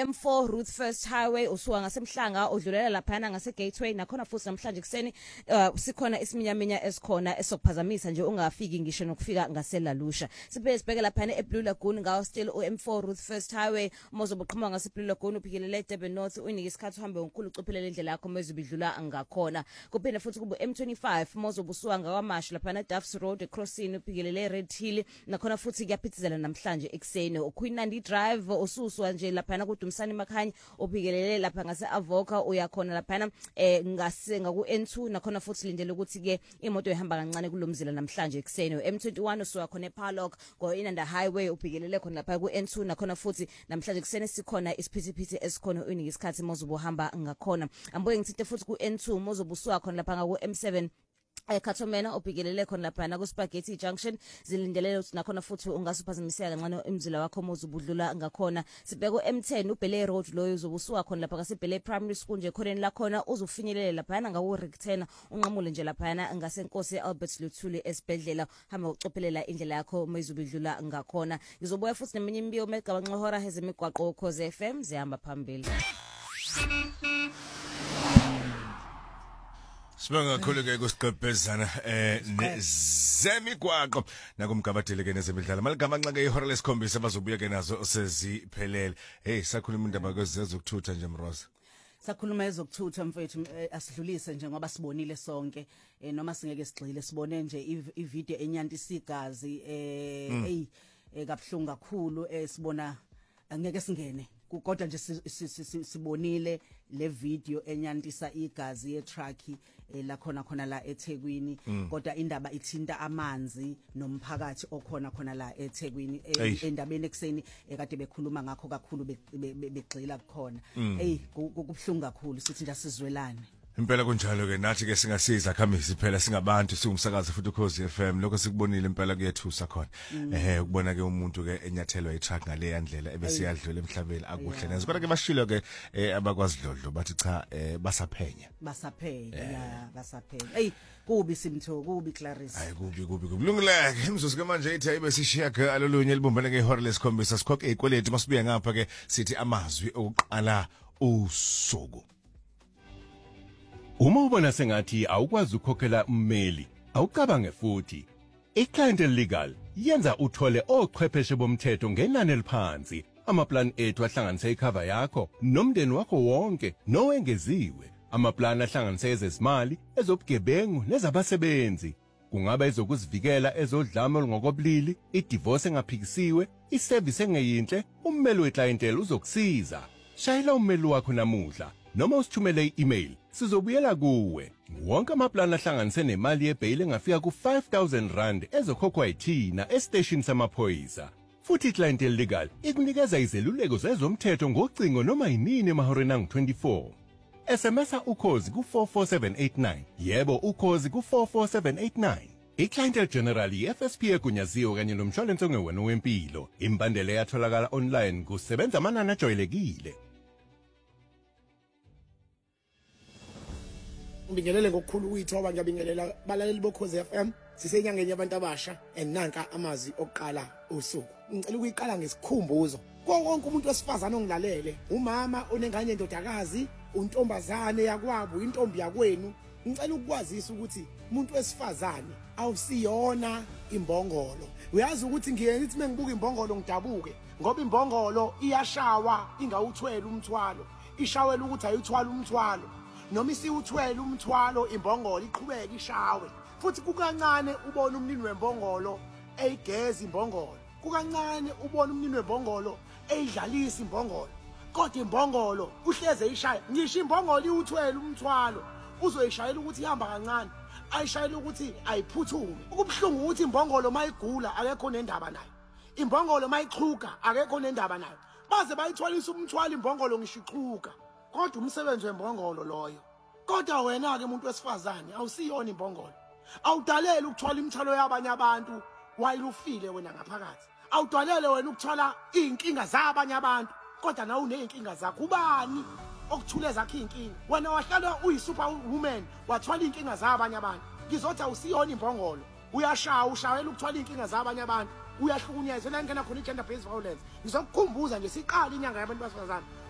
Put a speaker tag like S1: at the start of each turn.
S1: M4 Route First Highway usuka ngasemhlanga udlulela laphana ngase Gateway nakhona futhi namhlanje kuseni sikhona isiminyaminya esikhona esokuphazamisa nje ungafiki ngisho nokufika ngaseLalusha. Siphele sibheke laphana eBlue Lagoon ngawo still M4 Route First Highway mozobuqhuma ngase Blue Lagoon uphikelele Durban North unika isikhathi uhambe ngokukhulu ucophelele indlela yakho mezobidlula ngakhona. Kuphinde futhi kube M25 mozobusuka ngawamashi laphana Duffs Road crossing uphikelele Red Hill nakhona futhi kuyaphithizela namhlanje ekseni uQueen Nandi Drive ususwa nje laphana kuDumsani Makhanya uphikelele lapha ngase Avoca uyakhona laphana ngase ngaku N2 nakhona futhi lindele ukuthi ke imoto ihamba kancane kulomzila namhlanje ekseni M21 usuka khona eParlock go Inanda Highway uphikelele khona lapha ku N2 nakhona futhi namhlanje kusene sikhona isiphithiphithi esikhona unika isikhathi mozobuhamba ngakhona ambuye ngithinte futhi ku N2 mozobusuka khona lapha ngaku M7 Kathomena ubhikelele khona lapha na ku Spaghetti Junction zilindelele ukuthi nakhona futhi ungasuphazamiseka kancane imizila wakho mozubudlula ngakhona sibheke M10 uBele Road loyo uzobusuka khona lapha kaseBele Primary School nje khona la khona uzofinyelela lapha na ngawo Ricktena unqamule nje lapha na ngasenkosi Albert Luthuli esibhedlela hamba ucophelela indlela yakho mezubidlula ngakhona ngizobuya futhi neminye imbiyo megaba hora hezemigwaqo ukhoze FM zihamba phambili.
S2: Sibonga kakhulu ke kusiqephezana nezemigwaqo nakumgabadele ke nezemidlalo maligama nxa ke ihora lesikhombisa bazobuya ke nazo seziphelele. Hey sakhuluma indaba kwezezokuthutha nje Mroza.
S3: Sakhuluma ezokuthutha mfethu asidlulise nje ngoba sibonile sonke noma singeke sigxile sibone nje ivideo enyantisa igazi kabhlungu kakhulu sibona angeke singene kodwa nje sibonile le video enyantisa igazi ye truck la khona la eThekwini kodwa indaba ithinta amanzi nomphakathi okhona la eThekwini endabeni ekseni ekade bekhuluma ngakho kakhulu begxila kukhona kubhlungu kakhulu sithi nje sizwelane.
S2: Impela kunjalo ke nathi ke singasiza khamisi phela singabantu singumsakazi futhi ukhozi FM lokho sikubonile impela kuyethusa khona ukubona ke umuntu ke enyathelwa iTruck ngale yandlela ebesiyadlula emhlabeni akuhle neze kodwa ke bashilo ke abakwazidlodlo bathi cha basaphenya kubi Simtho kubi Clarice kubi kulungileke imzuzu ke manje ithi ayibe sishiya ke alolunye libumbane ke ihora lesikhombisa sikhokhe ikweleti masibuye ngapha ke sithi amazwi okuqala usuku.
S4: Uma ubona sengathi awukwazi ukukhokhela ummeli, awucabange futhi. iClientele Legal yenza uthole ochwepheshe bomthetho ngenani eliphansi. Amaplan ethu ahlanganisa icover yakho nomndeni wakho wonke nowengeziwe. Amaplan ahlanganisa ezezimali, ezobugebengu nezabasebenzi. Kungaba ezokuzivikela ezodlame olungokobulili, idivorce engaphikisiwe, iservice engeyinhle, ummeli weClientele uzokusiza. Shayela ummeli wakho namuhla noma usithumele i-email. Sizobuyela kuwe. Wonke amaplan ahlanganise nemali yebail engafika ku R5,000 ezokhokhwa yithina estation samaphoyisa. Futhi iClientele Legal ikunikeza izeluleko zezomthetho ngocingo noma yinini emahoreni angu-24. SMS ukhozi ku44789. Yebo ukhozi ku44789. iClientele General FSP egunyaziwe kanye nomshwalense ongewena wempilo. Imbandela yatholakala online kusebenza amanani ajwayelekile.
S5: Ngibingelele ngokukhulu ukuyithoba ngiyabingelela balaleli bokhoze FM sisenyangeni yabantu abasha enanka amazwi okuqala usuku ngicela ukuyiqala ngesikhumbuzo konke umuntu wesifazana ongilalele umama onengane endodakazi untombazane yakwabo intombi yakwenu ngicela ukukwazisa ukuthi umuntu wesifazane awusiyona imbongolo uyazi ukuthi ngithi mengibuka imbongolo ngidabuke ngoba imbongolo iyashawa ingawuthwele umthwalo ishawela ukuthi ayithwala umthwalo noma isiwuthwele umthwalo imbongolo iqhubeka ishawe futhi kukancane ubona umnini wembongolo eyigeza imbongolo kukancane ubona umnini wembongolo eyidlalisa imbongolo kodwa imbongolo uhleze ishaya ngisho imbongolo iwuthwele umthwalo uzoyishayela ukuthi ihamba kancane ayishayela ukuthi ayiphuthume ukubhlungu ukuthi imbongolo mayigula akekho nendaba nayo imbongolo mayixhuka akekho nendaba nayo baze bayithwalisa umthwalo imbongolo ngishichuka kodwa umsebenzi wembongolo loyo kodwa wena ke umuntu wesifazane awusiyona imbongolo awudalele ukuthwala imithwalo yabanye abantu wayilufile wena ngaphakathi awudalele wena ukuthwala inkinga zabanye abantu kodwa nawe uneyinkinga zakho ubani okuthule zakhe inkinga wena wahlala uyisuperwoman wathwala inkinga zabanye abantu ngizothi awusiyona imbongolo ushayela ukuthwala inkinga zabanye abantu uyahlukunyezwa la ngena khona i-gender based violence ngizokukhumbuza nje siqala inyanga yabantu besifazane